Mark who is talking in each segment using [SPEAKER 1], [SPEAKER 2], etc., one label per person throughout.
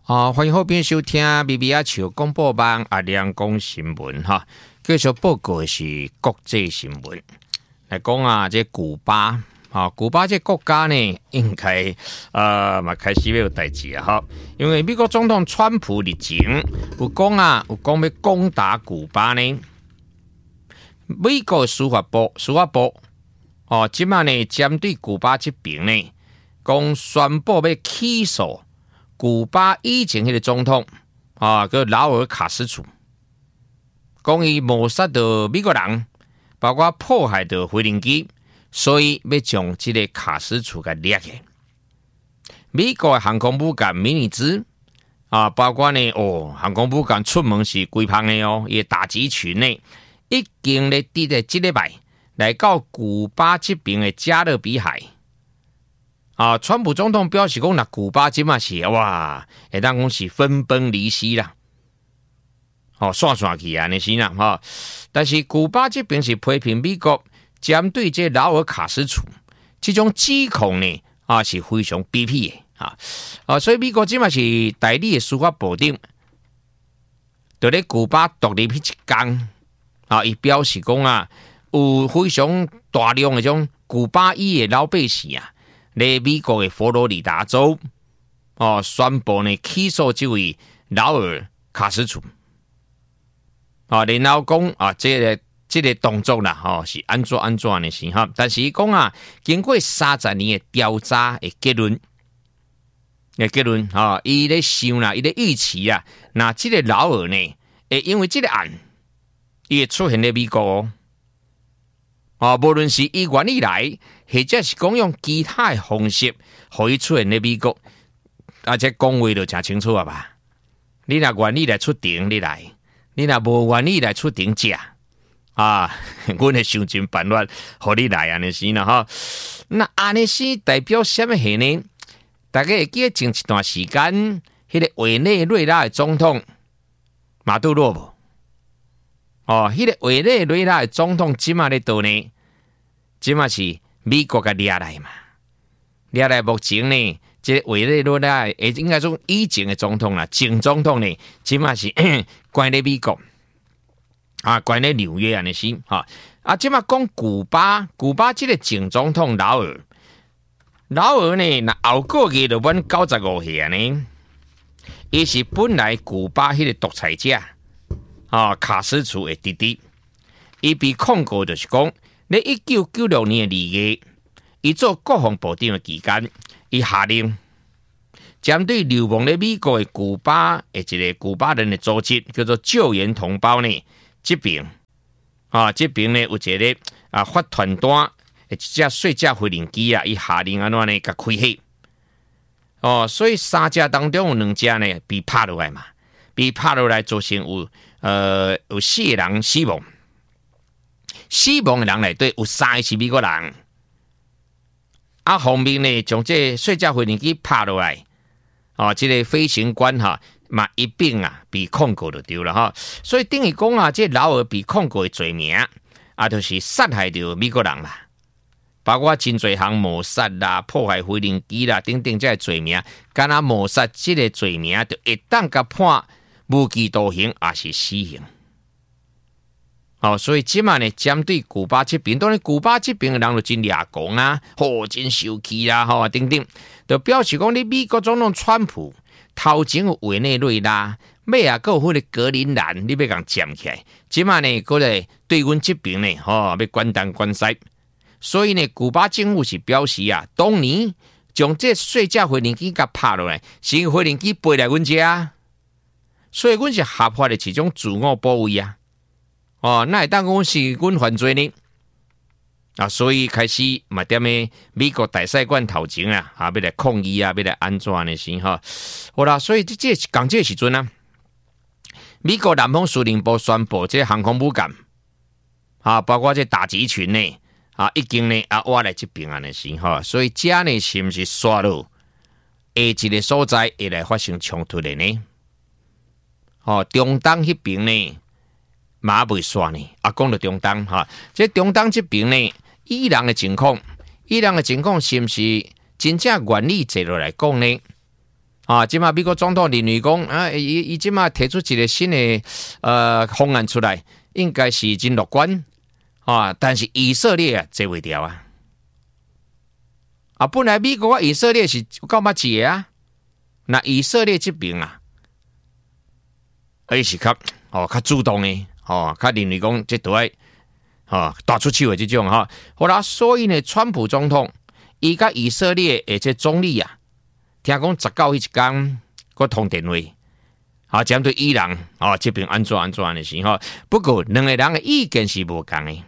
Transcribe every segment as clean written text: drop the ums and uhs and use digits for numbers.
[SPEAKER 1] 欢迎好朋友收听 BBA 球广播网亮讲新闻哈。继续报告的是国际新闻，来讲这古巴古巴这国家呢，应该嘛开始要有代志哈。因为美国总统川普日前有讲要攻打古巴呢。美国司法部即马呢针对古巴这边呢，讲宣布要起诉古巴以前迄个总统叫劳尔卡斯楚，讲伊谋杀到美国人，包括迫害到飞行机，所以要将这个卡斯楚给抓起。美国的航空母舰米尼兹包括呢航空母舰出门是规胖的伊打击群呢已经咧伫在这礼拜来到古巴这边的加勒比海。川普总统表示讲，那古巴今嘛是哇，会当讲是分崩离析啦，散去安尼是啦但是古巴这边是批评美国针对这劳尔卡斯楚这种指控呢是非常卑鄙的所以美国今嘛是代理的司法部长，就咧古巴独立迄一天伊表示讲有非常大量的种古巴裔的老百姓在美国的佛罗里达州宣布呢起诉这位劳尔卡斯楚然后讲这个动作啦是安怎的是但是讲经过30年的调查的结论伊咧想啦，伊咧预期那这个劳尔呢会因为这个案伊会出现在美国无论是伊愿意来，或者是讲用其他的方式，可以出现在美国，而且讲话就真清楚吧。你若愿意来出庭，你来；你若无愿意来出庭假阮会想尽办法，互你来安尼是啦那安尼是代表什么事呢？大家会记得前一段时间，迄个委内瑞拉的总统马杜罗无？迄个委内瑞拉的总统即马咧倒呢？即马是美国嘅抓来嘛？抓来目前呢，这个委内瑞拉应该说以前的总统啦，前总统呢，即马是关在美国关在纽约安尼是即马讲古巴这个前总统劳尔呢，那后个月就满95岁呢，伊是本来古巴迄个独裁者。卡斯楚的弟弟，伊被控告就是讲，在1996年的2月，伊做国防部长的期间，伊下令针对流亡在美国的古巴的一个古巴人的组织，叫做救援同胞呢，这边这边呢有一个发传单的一架碎架飞行机伊下令安怎呢，甲开起。所以3架当中有2架呢被拍落来嘛，被拍落来造成有4个人死亡，死亡的人内底有3个是美国人。方面呢，将这碎架飞行机拍落来，这个飞行官嘛一并被控告就对了所以等于讲这劳尔被控告的罪名就是杀害到美国人啦，包括真侪项谋杀啦、破坏飞行机啦等等这些罪名，敢若谋杀这个罪名就一旦甲判无期徒刑也是死刑。所以即马呢，针对古巴这边，当然古巴这边的人就真抓狂真生气啦等等，就表示讲你美国总统川普头前有委内瑞拉，尾还有迄个格陵兰，你要共占起来。即马呢，过来对阮这边呢，要关东关西。所以呢，古巴政府是表示当年将这碎架飞行机甲拍落来，是飞行机飞来阮遮。所以，阮是合法的一种自我保卫那会当讲是阮犯罪呢？所以开始嘛，踮咧美国大使馆头前要来抗议要来安怎呢？是好啦，所以这讲这时阵美国南方司令部宣布，这航空母舰包括这打击群呢已经呢挖来这边呢是所以这呢是不是刷到一个所在会来发生冲突的呢？中东迄边呢，嘛未煞呢。讲到中东这中东这边呢，伊朗的情况是不是真正愿意坐落来讲呢？ 即马美国总统认为讲伊即马提出一个新的方案出来，应该是真乐观但是以色列坐袂牢本来美国以色列是够捌一那以色列这边伊是较主动的较认为讲这都爱大出手的这种好啦，所以呢，川普总统伊甲以色列的这总理听讲19迄一天，佮通电话，针对伊朗这边安怎的事不过两个人的意见是无同的。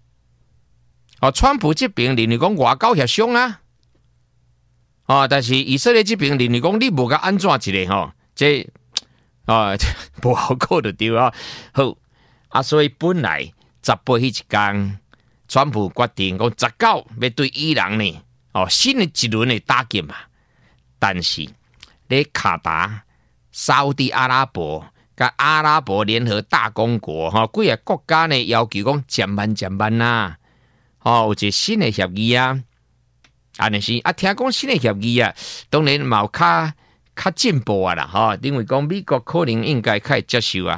[SPEAKER 1] 川普这边认为讲外交协商但是以色列这边认为讲你无甲安怎一个这不好过就对好所以本来18迄一天，川普决定讲19要对伊朗呢新的一轮的打击嘛。但是咧卡达、沙烏地阿拉伯甲阿拉伯联合大公国几个国家呢要求讲渐慢有一个新的协议安尼是听讲新的协议当然嘛有较进步啦因为讲美国可能应该较会接受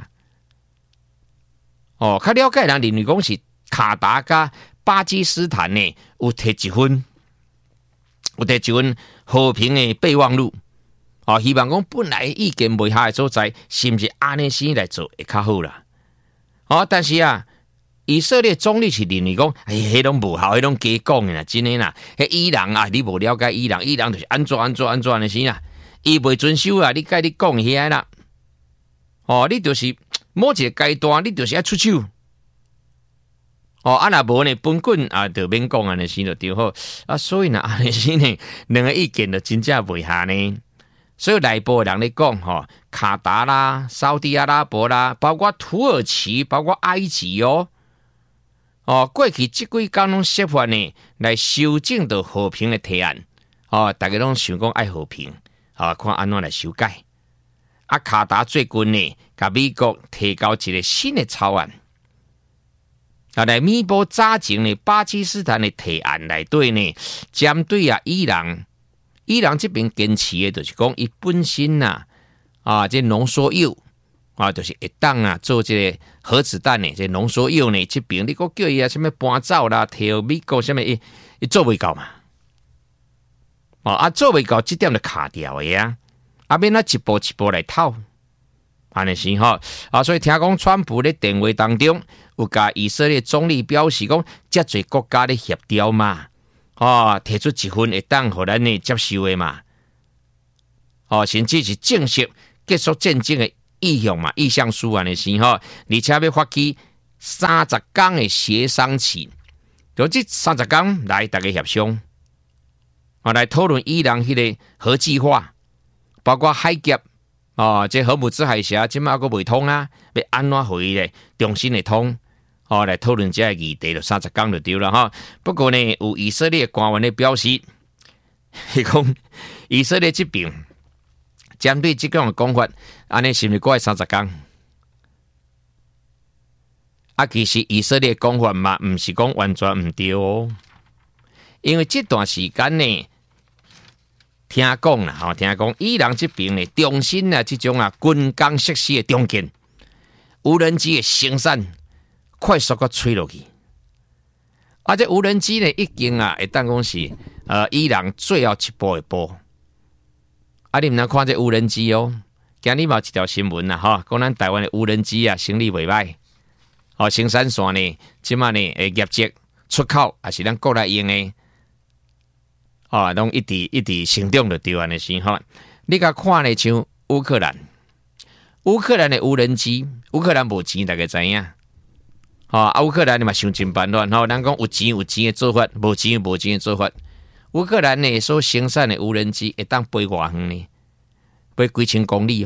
[SPEAKER 1] 较了解人认为讲是卡达甲巴基斯坦呢有摕一份和平的备忘录希望讲本来意见袂合的所在，是不是安尼先来做会较好啦但是以色列总理是认为讲迄拢无效，迄拢假讲的啦，真的啦伊朗你无了解伊朗就是安怎的事啦，伊袂遵守你甲你讲遐啦你就是某一个阶段你就是要出手若无呢本棍就免讲安尼先就对好所以呢安尼先呢两个意见就真正袂合呢。所以内部的人咧讲卡达啦、沙烏地阿拉伯啦，包括土耳其、包括埃及过去这几天拢设法呢来修正到和平的提案大家拢想讲爱和平看安怎来修改卡达最近呢甲美国提交一个新的草案来弥补早前呢巴基斯坦的提案内底呢针对伊朗这边坚持的就是讲伊本身这浓缩铀就是会当做这个核子弹的这浓缩铀呢这边你讲叫伊什么搬走啦摕美国什么伊做袂到嘛做袂到这点就卡掉的免一步一步来讨安尼是所以听讲川普咧电话当中有甲以色列总理表示讲遮侪国家咧协调嘛提出一份会当互咱呢接受的嘛甚至是正式结束战争的意向书安尼是而且要发起30天的协商期，就这30天来大家协商来讨论伊朗迄个核计划，包括海峡这荷姆兹海峡即马还未通要安怎互伊咧重新的通来讨论这个议题就30天就对了不过呢，有以色列官员咧表示，伊讲以色列这边针对这种的讲法，安尼是不是过30天？其实以色列讲法嘛，不是讲完全唔对因为这段时间呢，听讲伊朗这边呢，重新这种军工设施的中建，无人机的生产。快速个吹落去，这无人机呢已经会当讲是伊朗最后一步的步。你唔能看这无人机今日有一条新闻讲咱台湾的无人机生意袂歹，生产线呢，即马呢业绩出口也是咱国内用的，拢一直成长就对安尼是你甲看呢像乌克兰的无人机，乌克兰无钱，大家知影。乌克兰嘛想尽办法咱讲有钱的做法，无钱的做法。乌克兰呢所生产的无人机会当飞偌远呢？飞几千公里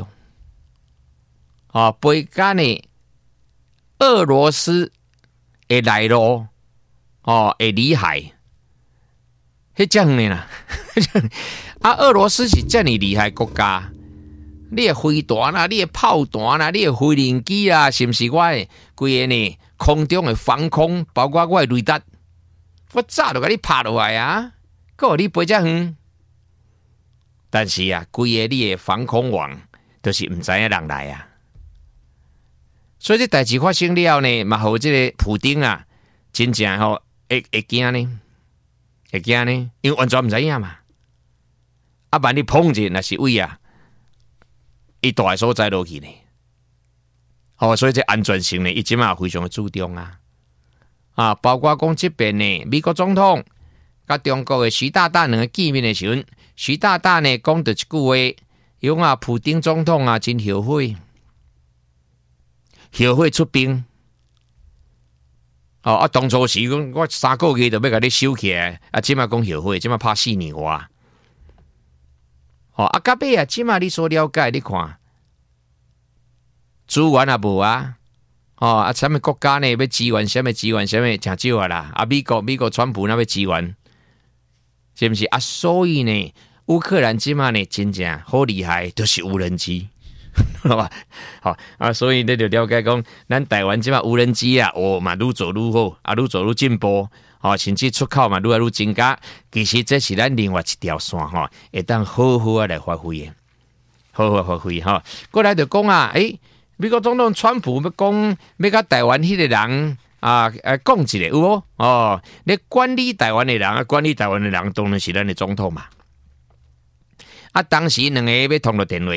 [SPEAKER 1] 飞到呢俄罗斯的内陆会厉害，迄这样的啦。俄罗斯是这么厉害的国家，你的飞弹你的炮弹你的飞行机是不是我的规个呢？空中的防空，包括我的雷达，我早就给你拍落来还有你飞遮远， 但是啊，规个你的防空网都是唔知影人来啊。所以这代志发生了呢，嘛，互这个普丁啊，真正吼会惊呢，会惊呢，因为完全唔知影嘛。啊，万一碰着那是位啊，伊大个所在落去呢。所以这安全性呢，伊即马非常的注重啊。包括讲这边呢，美国总统甲中国的习大大两个见面的时阵，习大大呢讲到一句话，用啊，普丁总统啊真后悔。后悔出兵，当初时我3个月就要甲你收起来，即马讲后悔，即马怕4年外。到尾啊，即马你所了解，你看资源也无啊，什么国家呢要支援，什么支援，什么真少啊啦。美国川普那要支援，是不是啊？所以呢，乌克兰即马呢真正好厉害，就是无人机。所以你就了解讲，咱台湾即马无人机啊，嘛愈做愈好，愈做愈进步，甚至出口嘛愈来愈增加。其实这是咱另外一条线会当好好啊来发挥的，好好发挥过来就讲啊，美国总统川普要讲，要甲台湾迄个人讲一下有无？你管理台湾的人，管理台湾的人当然是咱的总统嘛。当时两个要通了电话。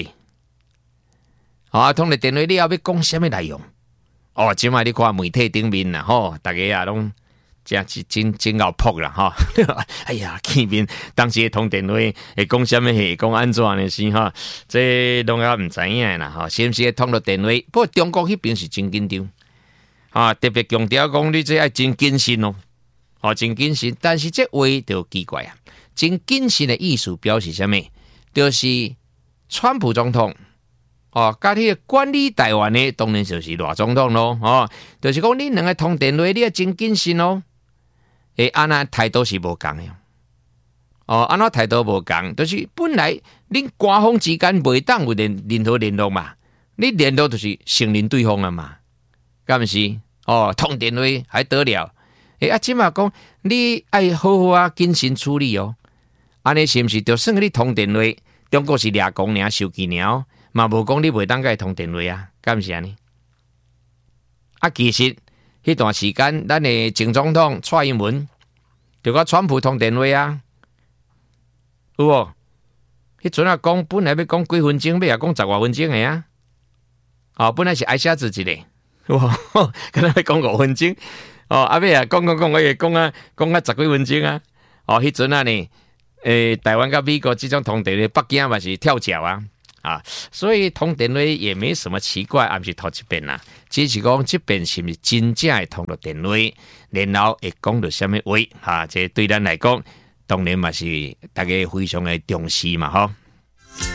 [SPEAKER 1] 通了电话你要讲什么内容？即摆你看媒体顶面啦，大家拢真拗扑啦，哎呀，见面当时通电话会讲什么？会讲安怎的是这拢也唔知影啦，是不是通了电话？不过中国迄边是真紧张，特别强调讲你这爱真谨慎哦，真谨慎。但是这话就奇怪啊，真谨慎的意思表示什么？就是川普总统。甲迄个管理台湾的，当然就是赖总统咯。就是讲你两个通电话，你要真谨慎咯。安那态度是无共的。安那态度无共，就是本来恁官方之间袂当有任何联络嘛，你联络就是承认对方了嘛，敢毋是？通电话还得了？即马讲你爱好好啊谨慎处理哦。安尼是毋是？就算你通电话，中国是掠讲尔、收据尔。嘛无讲你袂当甲伊通电话啊，敢毋是安尼？其实迄段时间，咱的前总统蔡英文就甲川普通电话啊，有无？迄阵讲本来要讲几分钟，尾也讲10多分钟的啊。本来是挨下子一个，有无？可能要讲5分钟，尾也讲，我也讲啊10几分钟啊。迄阵呢，台湾甲美国这种通电话，北京嘛是跳脚啊。所以通电话也没什么奇怪，也不是头一遍啦。只是讲这边是不是真正会通到电话，然后会讲到什么话？这对咱来讲，当然嘛是大家非常的重视嘛，